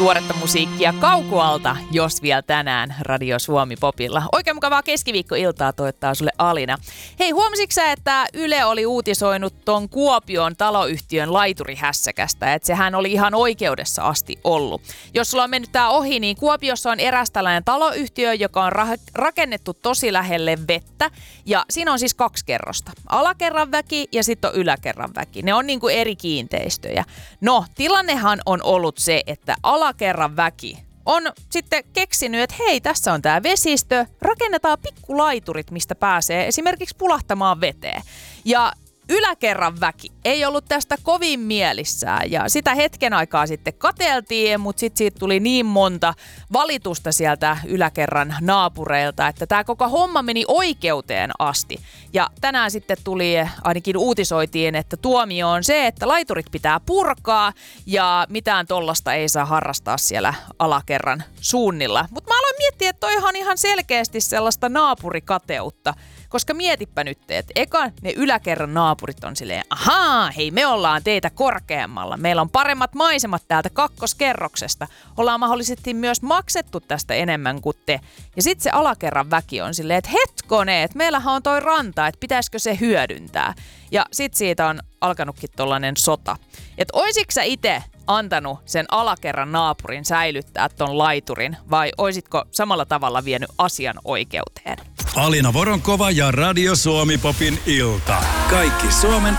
tuoretta musiikkia Kaukoalta, jos vielä tänään Radio Suomi Popilla. Oikein mukavaa keskiviikkoiltaa toivottaa sulle Alina. Hei, huomasitko sä, että Yle oli uutisoinut ton Kuopion taloyhtiön laiturihässäkästä, että sehän oli ihan oikeudessa asti ollut. Jos sulla on mennyt tää ohi, niin Kuopiossa on eräs tällainen taloyhtiö, joka on rakennettu tosi lähelle vettä. Ja siinä on siis 2 kerrosta. Alakerran väki ja sitten on yläkerran väki. Ne on niinku eri kiinteistöjä. No, tilannehan on ollut se, että alakerran väki on sitten keksinyt, että hei, tässä on tää vesistö, rakennetaan pikkulaiturit, mistä pääsee esimerkiksi pulahtamaan veteen. Ja yläkerran väki ei ollut tästä kovin mielissään ja sitä hetken aikaa sitten katseltiin, mutta sitten siitä tuli niin monta valitusta sieltä yläkerran naapureilta, että tämä koko homma meni oikeuteen asti. Ja tänään sitten tuli, ainakin uutisoitiin, että tuomio on se, että laiturit pitää purkaa ja mitään tollasta ei saa harrastaa siellä alakerran suunnilla. Mutta mä aloin miettiä, että toi on ihan selkeästi sellaista naapurikateutta. Koska mietipä nyt, että eka ne yläkerran naapurit on silleen, ahaa, hei, me ollaan teitä korkeammalla. Meillä on paremmat maisemat täältä 2. kerroksesta. Ollaan mahdollisesti myös maksettu tästä enemmän kuin te. Ja sitten se alakerran väki on silleen, että hetkone, että meillähän on toi ranta, että pitäisikö se hyödyntää. Ja sitten siitä on alkanutkin tollainen sota. Että oisitko sä itse antanut sen alakerran naapurin säilyttää ton laiturin vai oisitko samalla tavalla vienyt asian oikeuteen? Alina Voronkova ja Radio Suomi Popin ilta. Kaikki Suomen